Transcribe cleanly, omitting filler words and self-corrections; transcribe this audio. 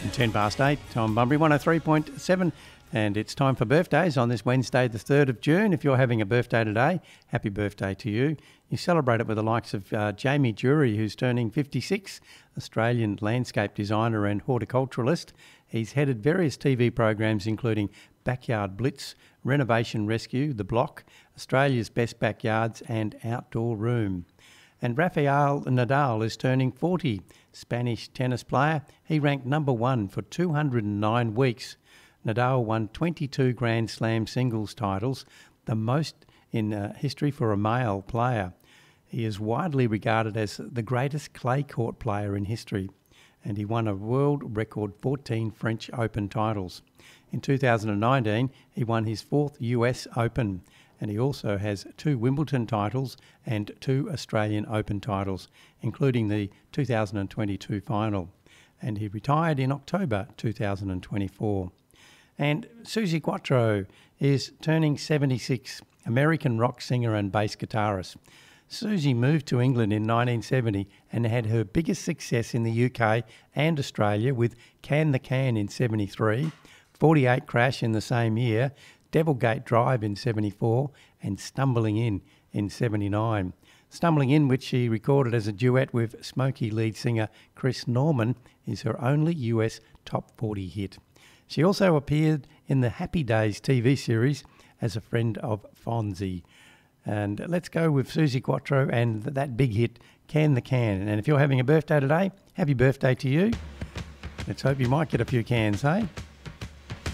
10 past 8, Tom Bunbury, 103.7. And it's time for birthdays on this Wednesday, the 3rd of June. If you're having a birthday today, happy birthday to you. You celebrate it with the likes of Jamie Dury, who's turning 56, Australian landscape designer and horticulturalist. He's headed various TV programs including Backyard Blitz, Renovation Rescue, The Block, Australia's Best Backyards and Outdoor Room. And Rafael Nadal is turning 40, Spanish tennis player. He ranked number 1 for 209 weeks. Nadal won 22 Grand Slam singles titles, the most in history for a male player. He is widely regarded as the greatest clay court player in history, and he won a world record 14 French Open titles. In 2019, he won his 4th US Open, and he also has 2 Wimbledon titles and 2 Australian Open titles, including the 2022 final. And he retired in October 2024. And Suzi Quatro is turning 76, American rock singer and bass guitarist. Suzi moved to England in 1970 and had her biggest success in the UK and Australia with Can the Can in 73, 48 Crash in the same year, Devilgate Drive in 74 and Stumbling in 79. Stumbling In, which she recorded as a duet with Smokey lead singer Chris Norman, is her only US top 40 hit. She also appeared in the Happy Days TV series as a friend of Fonzie. And let's go with Suzi Quatro and that big hit, Can the Can. And if you're having a birthday today, happy birthday to you. Let's hope you might get a few cans, hey?